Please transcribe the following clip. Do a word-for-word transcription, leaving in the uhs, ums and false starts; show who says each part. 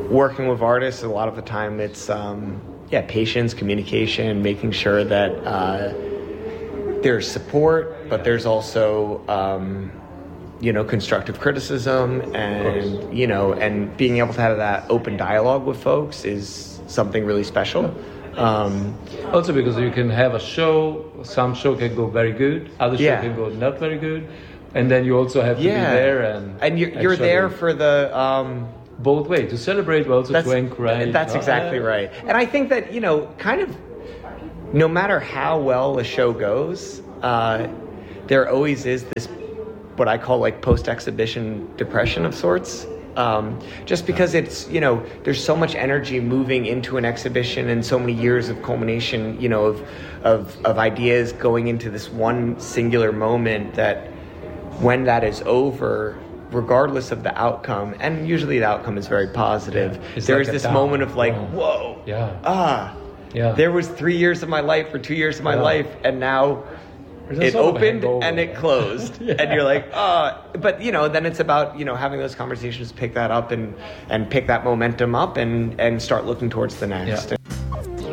Speaker 1: working with artists, a lot of the time it's um, yeah, patience, communication, making sure that uh, there's support, but there's also um, you know, constructive criticism, and you know, and being able to have that open dialogue with folks is something really special. Um,
Speaker 2: also because you can have a show, some show can go very good, other show
Speaker 1: yeah.
Speaker 2: can go not very good, and then you also have to
Speaker 1: yeah.
Speaker 2: be there and
Speaker 1: and you're, you're there for the um,
Speaker 2: both ways, to celebrate, but also to encourage.
Speaker 1: That's exactly right. And I think that, you know, kind of no matter how well a show goes, uh, there always is this what I call like post-exhibition depression of sorts. Um, just because it's, you know, there's so much energy moving into an exhibition and so many years of culmination, you know, of, of, of ideas going into this one singular moment that when that is over, regardless of the outcome, and usually the outcome is very positive,
Speaker 2: yeah.
Speaker 1: there
Speaker 2: like
Speaker 1: is this
Speaker 2: down.
Speaker 1: moment of like,
Speaker 2: yeah.
Speaker 1: whoa,
Speaker 2: yeah.
Speaker 1: ah,
Speaker 2: yeah.
Speaker 1: there was three years of my life or two years of my
Speaker 2: yeah.
Speaker 1: life, and now it opened and it closed. yeah. And you're like, ah, oh. But, you know, then it's about, you know, having those conversations, pick that up and, and pick that momentum up and, and start looking towards the next.
Speaker 2: Yeah.